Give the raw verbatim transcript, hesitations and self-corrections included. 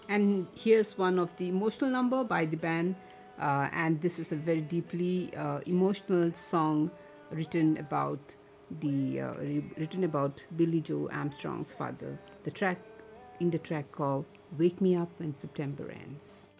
And here's one of the emotional number by the band, uh, and this is a very deeply uh, emotional song written about the uh, re- written about Billy Joe Armstrong's father. The track in the track called "Wake Me Up When September Ends."